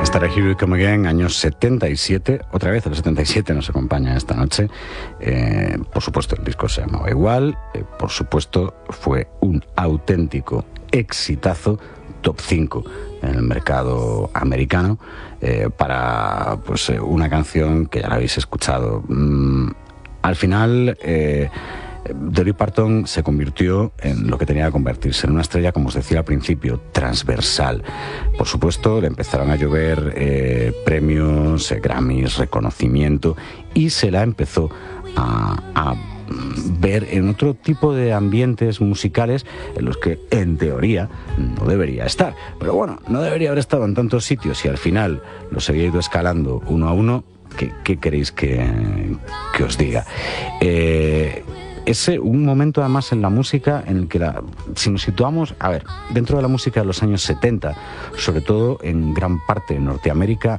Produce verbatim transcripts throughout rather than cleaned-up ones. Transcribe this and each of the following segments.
Started Here We Come Again, años setenta y siete. Otra vez el setenta y siete nos acompaña esta noche. Eh, por supuesto, el disco se llamaba igual. Eh, por supuesto, fue un auténtico exitazo, top cinco en el mercado americano, eh, para pues eh, una canción que ya la habéis escuchado. Mm, al final... Eh, Dolly Parton se convirtió en lo que tenía que convertirse, en una estrella, como os decía al principio, transversal. Por supuesto, le empezaron a llover eh, premios, eh, Grammys, reconocimiento, y se la empezó a, a ver en otro tipo de ambientes musicales en los que, en teoría, no debería estar. Pero bueno, no debería haber estado en tantos sitios y al final los había ido escalando uno a uno. ¿Qué, qué queréis que, que os diga? Eh... Es un momento además en la música en el que la, si nos situamos, a ver, dentro de la música de los años setenta, sobre todo en gran parte de Norteamérica,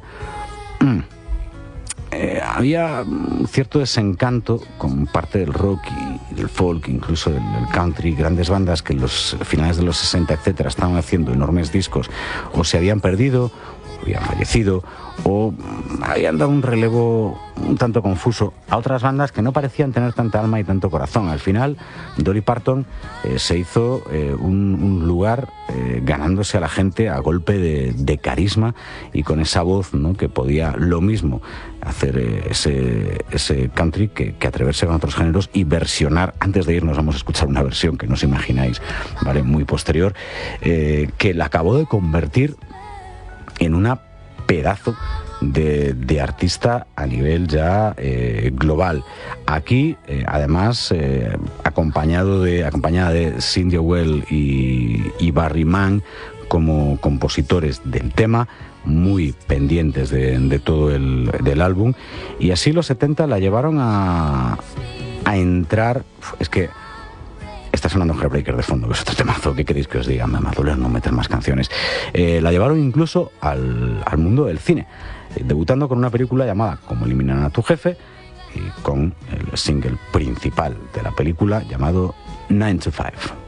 eh, había un cierto desencanto con parte del rock y del folk, incluso del, del country, grandes bandas que en los finales de los sesenta, etcétera, estaban haciendo enormes discos, o se habían perdido, o habían fallecido, o habían dado un relevo un tanto confuso a otras bandas que no parecían tener tanta alma y tanto corazón. Al final, Dolly Parton eh, se hizo eh, un, un lugar eh, ganándose a la gente a golpe de, de carisma y con esa voz, ¿no?, que podía lo mismo hacer eh, ese, ese country que, que atreverse con otros géneros y versionar. Antes de irnos vamos a escuchar una versión que no os imagináis, ¿vale?, muy posterior, eh, que la acabó de convertir en una pedazo de, de artista a nivel ya eh, global. Aquí, eh, además, eh, acompañado de, acompañada de Cynthia Weil y, y Barry Mann como compositores del tema, muy pendientes de, de todo el del álbum. Y así los setenta la llevaron a, a entrar... Es que... Está sonando Heartbreaker de fondo, que es otro temazo. ¿Qué queréis que os diga? Me va a doler no meter más canciones. Eh, la llevaron incluso al, al mundo del cine, eh, debutando con una película llamada Cómo eliminar a tu jefe, y con el single principal de la película llamado nine to five.